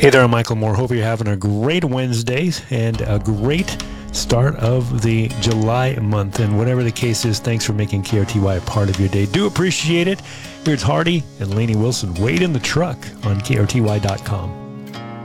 Hey there, I'm Michael Moore. Hope you're having a great Wednesday and a great start of the July month. And whatever the case is, thanks for making KRTY a part of your day. Do appreciate it. Here's Hardy and Lainey Wilson. Wait in the truck on KRTY.com.